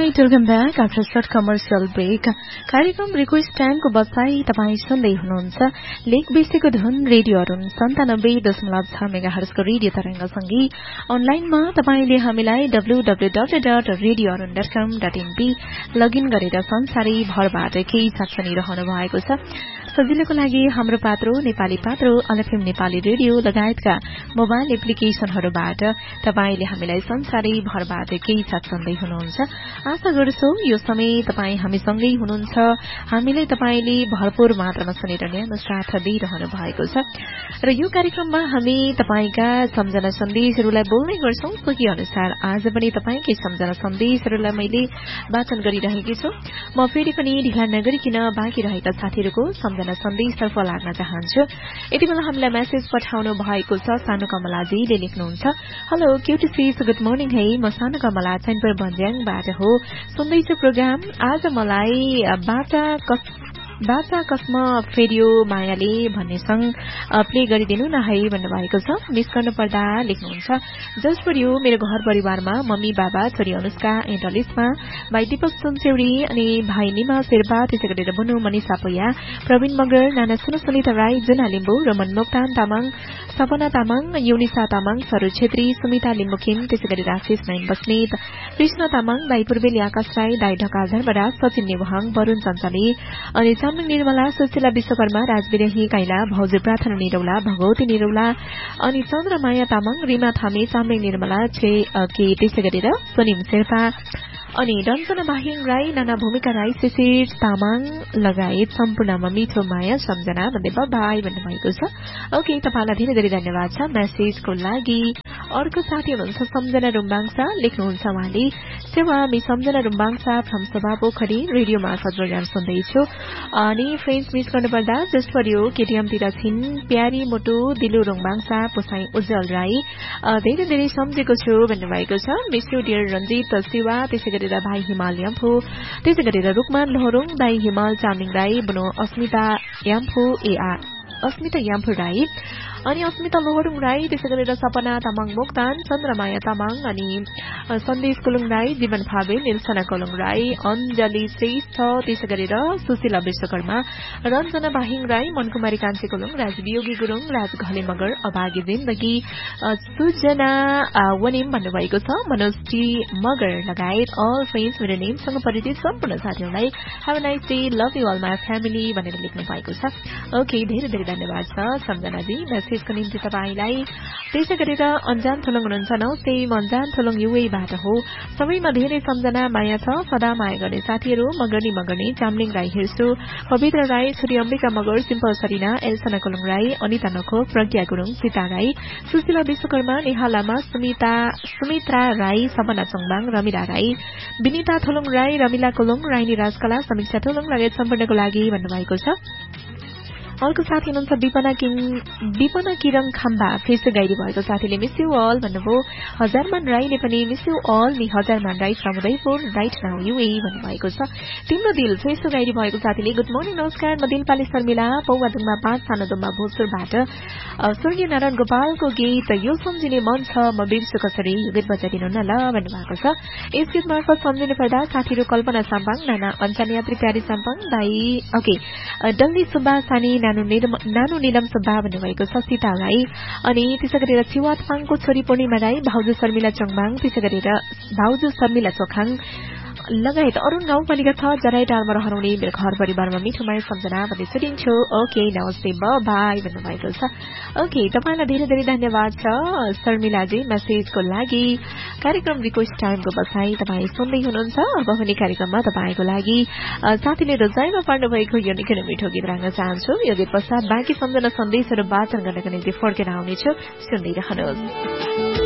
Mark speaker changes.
Speaker 1: right, welcome back after short commercial break. कार्यक्रम request टाइमको बसाई तपाईँ सुन्दै हुनुहुन्छ लेकबेसीको धुन रेडियो अरुण 97.6 मेगाहर्जको रेडियो तरंगसँगै अनलाइनमा तपाईले हामीलाई www.radioarun.com.np लगइन गरेर संसारै भरबाट केही साथ सुनिरहनु भएको छ। सजिलोको लागि हाम्रो पात्रो नेपाली पात्रो अलफेम नेपाली रेडियो लगायतका मोबाइल एप्लिकेशनहरूबाट तपाईले हामीलाई संसारै भरबाट केही साथ सुन्दै हुनुहुन्छ। आशा गर्छु यो समय तपाई हामीसँगै हुनुहुन्छ। हामीले तपाईले भरपूर मात्रामा सुनेर न्यानो साथ दिइरहनु भएको छ र यो कार्यक्रममा हामी तपाईका सम्झना सन्देशहरूलाई बोल्ने गर्छौं। सोही अनुसार आज पनि तपाईकै सम्झना सन्देशहरूलाई मैले वाचन गरिरहेकी छु। म फेरि पनि ढिला नगरिकन बाँकी रहेका साथीहरूको सम्झना सन्देशतर्फ लाग्न चाहन्छु। यति बेला हामीलाई मेसेज पठाउनु भएको छ। सानो कमलाजीले लेख्नुहुन्छ, हेलो क्यूटीसीज, गुड मर्निङ है। म सानो कमला चैनपुर बन्ज्याङबाट हो, सुन्दैछु प्रोग्राम। आज मलाई बाचा कसम फेरियो मायाले भन्ने सङ प्ले गरिदिनु न है भन्नुभएको छ। मिस गर्नु पर्दा लेख्नुहुन्छ, जस्ट फर यू, मेरो घर परिवारमा मम्मी बाबा छोरी अनुष्का एन्ड अलिस्मा, भाइ दीपक सुनसेउरी अनि भाइ निमा शेर्पा, त्यसै गरेर बुनु मनिषा पोया, प्रवीण मगर, नाना सुनिता राई, जुना लिम्बू, रमन मोक्तान तामाङ, सपना तामाङ, युनिसा तामाङ, सरू छेत्री, सुमिता लिम्बुखिम, त्यसै गरेर आशिष नाइन बस्नेत, कृष्ण तामाङ, भाइ पूर्वेली आकाश राई, दाई ढका धर्मराज, सचिन नेवाङ, वरुण चञ्चली अनि चामलिङ निर्मला, सुशीला विश्वकर्मा, राजविरही काइला, भाउजू प्रार्थना निरौला, भगवती निरौला अनि चन्द्रमाया तामाङ, रिमा थामे, चामलिङ निर्मला, त्यसै गरेर सोनिम शेर्पा अनि रञ्जना बाहिङ राई, नाना भूमिका राई, शिशिर तामाङ लगायत सम्पूर्णमा मिठो माया सम्झना भन्दै बाई भन्नुभएको छ। ओके, तपाईलाई धेरै धेरै धन्यवाद छ मेसेजको लागि। अर्को साथी हुनुहुन्छ सम्झना रुम्बाङसा, लेख्नुहुन्छ उहाँले, सेवा मि सम्झना रुम्बाङसा फ्रम सभा पोखरी, रेडियो मार्फत प्रोग्राम सुन्दैछु अनि फ्रेन्ड्स मिस गर्नुपर्दा जस्ट फर यू, केटीएमतिर छिन् प्यारी मोटु, दिलु रुम्बाङसा, पुसाई उज्जवल राई, धेरै धेरै सम्झेको छु भन्नुभएको छ। Miss you dear Ranjit Shiva, त्यसै गरेर भाइ हिमाल याम्फू, त्यसै गरेर रुकमान लोहरुङ, दाई हिमाल चामलिङ राई, बुनो अस्मिता याम्फू राई अनि अस्मिता लोहरुङ राई, त्यसै गरेर सपना तामाङ मोक्तान, चन्द्रमाया तामाङ अनि सन्देश कुलुङ राई, जीवन फाबे, निल्सना कुलुङ राई, अञ्जली श्रेष्ठ, त्यसै गरेर सुशीला विश्वकर्मा, रञ्जना बाहिङ राई, मनकुमारी कान्छी कुलुङ, राजवियोगी गुरुङ, राज घले मगर, अभागी जिन्दगी, सुजना वनिम भन्नुभएको छ, मनोज टी मगर लगायत अल फ्रेन्ड्स मेरो नेमसँग परिचित सम्पूर्ण साथीहरूलाई have a nice day, love you all my family भनेर लेख्नु भएको छ। ओके, धेरै धेरै धन्यवाद छ सम्झनाजी मेसेजको निम्ति तपाईलाई। त्यसै गरेर अन्जान थोलङ हुनुहुन्छ, नमस्ते म अन्जान थोलङ युएबाट हो, सबैमा धेरै सम्झना माया छ, सदा माया गर्ने साथीहरू मगर्नी चामलिङ राई हिर्सु, पवित्र राई, छोरी अम्बिका मगर, सिम्पल सरिना, एल्सना कुलुङ राई, अनिता नखो, प्रज्ञा गुरुङ, सीता राई, सुशीला विश्वकर्मा, नेहा लामा, सुमित्रा राई, सपना चङबाङ, रमिला राई, विनिता थोलङ राई, रमिला कुलुङ, राइनी राजकला, समीक्षा थोलङ लगायत सम्पूर्णको लागि भन्नुभएको छ। अर्को साथी हुनुहुन्छ विपना किरङ खाम्बा, फेसबुक गाइडी भएको साथीले मिस यु अल भन्नुभयो। हजारमान राईले पनि मिस यु अल, नि हजारमान Rai from Udaipur right now युए भन्नुभएको छ। तिम्रो दिल फेसबुक गाइडी भएको साथीले गुड मर्निङ नमस्कार, म दिलपाली शर्मिला पौवाजुङमा 5 सानोदुम्बा भोजपुरबाट स्वर्गीय नारायण गोपालको गीत यो सम्झिने मन छ म बिर्सु कसरी यो गीत बजाइदिनु न ल भन्नुभएको छ। यस गीत मार्फत सम्झिनु पर्दा साथीहरू कल्पना साम्पाङ, नाना अञ्चन यात्री प्यारी साम्पाङ, डल्ली सुब्बा सानी, नानु निलम सुब्बा भन्नुभएको छ, सीता राई अनि त्यसै गरेर चिवात पाङको छोरी पूर्णिमा राई, भाउजू शर्मिला चङबाङ, त्यसै गरेर भाउजू शर्मिला चोखाङ लगायत अरूण गाउँपालिका 6 जराइटारमा रहनुहुने मेरो घर परिवारमा मिठो माया सम्झना भन्ने सुनिन्छु। ओके, नमस्ते बाई भन्नुभएको छ। ओके, तपाईलाई धेरै धेरै धन्यवाद छ शर्मिलाजी मेसेजको लागि। कार्यक्रम रिक्वेस्ट टाइमको बसाई तपाईँ सुन्दै हुनुहुन्छ। अब भने कार्यक्रममा तपाईँको लागि साथीले रोजाइमा पार्नु भएको यो निकै मिठो गीत राख्न चाहन्छु। यो गीत पश्चात बाँकी सम्झना सन्देशहरू वाचन गर्नका निम्ति फर्केर आउनेछु, सुन्दै रहनुहोस्।